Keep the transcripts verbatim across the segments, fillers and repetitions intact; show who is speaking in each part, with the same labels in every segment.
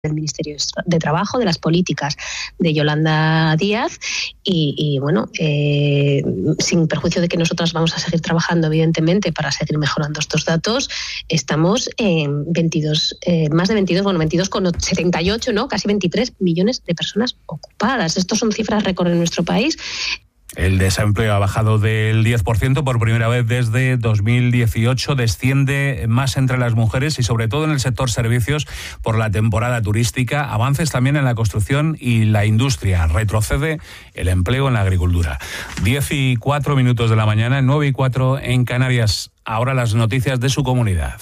Speaker 1: del Ministerio de Trabajo, de las políticas de Yolanda Díaz y, y bueno, eh, sin perjuicio de que nosotras vamos a seguir trabajando evidentemente para seguir mejorando estos datos, estamos en veintidós, eh, más de veintidós, bueno, veintidós con setenta y ocho, ¿no? Casi veintitrés millones de personas ocupadas. Estos son cifras récord en nuestro país.
Speaker 2: El desempleo ha bajado del diez por ciento por primera vez desde dos mil dieciocho, desciende más entre las mujeres y sobre todo en el sector servicios por la temporada turística, avances también en la construcción y la industria, retrocede el empleo en la agricultura. diez y cuatro minutos de la mañana, nueve y cuatro en Canarias, ahora las noticias de su comunidad.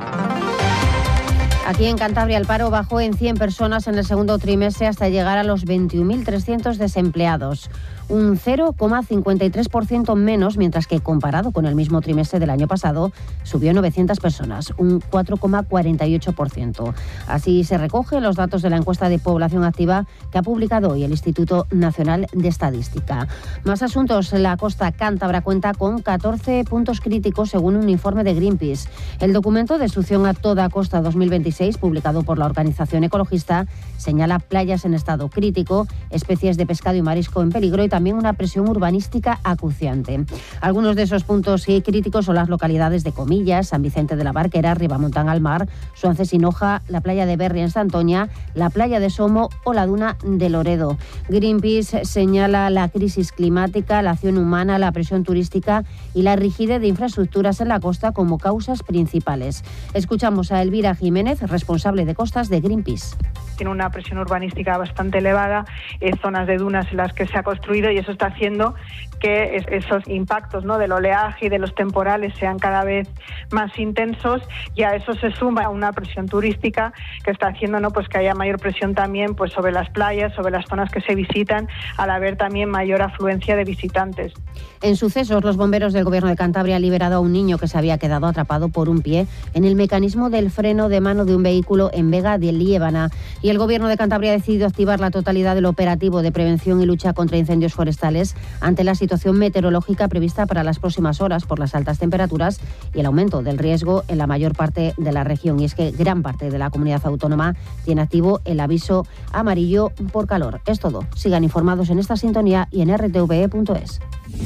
Speaker 3: Aquí en Cantabria el paro bajó en cien personas en el segundo trimestre hasta llegar a los veintiún mil trescientos desempleados. Un cero coma cincuenta y tres por ciento menos, mientras que comparado con el mismo trimestre del año pasado, subió novecientas personas, un cuatro coma cuarenta y ocho por ciento. Así se recogen los datos de la encuesta de población activa que ha publicado hoy el Instituto Nacional de Estadística. Más asuntos, la costa cántabra cuenta con catorce puntos críticos según un informe de Greenpeace. El documento Destrucción a toda costa dos mil veintiséis, publicado por la organización ecologista, señala playas en estado crítico, especies de pescado y marisco en peligro y también una presión urbanística acuciante. Algunos de esos puntos críticos son las localidades de Comillas, San Vicente de la Barquera, Ribamontán al Mar, Suances-Hinoja, la playa de Berri en Santoña, la playa de Somo o la duna de Loredo. Greenpeace señala la crisis climática, la acción humana, la presión turística y la rigidez de infraestructuras en la costa como causas principales. Escuchamos a Elvira Jiménez, responsable de costas de Greenpeace.
Speaker 4: Tiene una presión urbanística bastante elevada, eh, zonas de dunas en las que se ha construido y eso está haciendo que es, esos impactos, ¿no?, del oleaje y de los temporales sean cada vez más intensos, y a eso se suma una presión turística que está haciendo, ¿no?, pues que haya mayor presión también pues sobre las playas, sobre las zonas que se visitan, al haber también mayor afluencia de visitantes.
Speaker 3: En sucesos, los bomberos del Gobierno de Cantabria han liberado a un niño que se había quedado atrapado por un pie en el mecanismo del freno de mano de un vehículo en Vega de Liébana. Y el Gobierno de Cantabria ha decidido activar la totalidad del operativo de prevención y lucha contra incendios forestales ante la situación meteorológica prevista para las próximas horas por las altas temperaturas y el aumento del riesgo en la mayor parte de la región. Y es que gran parte de la comunidad autónoma tiene activo el aviso amarillo por calor. Es todo. Sigan informados en esta sintonía y en r t v e punto es.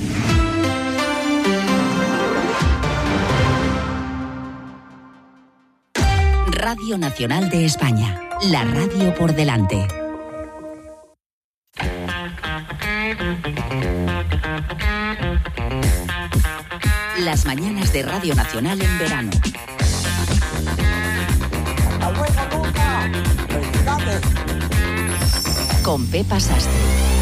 Speaker 5: Radio Nacional de España, la radio por delante. Las mañanas de Radio Nacional en verano. Con Pepa Sastre.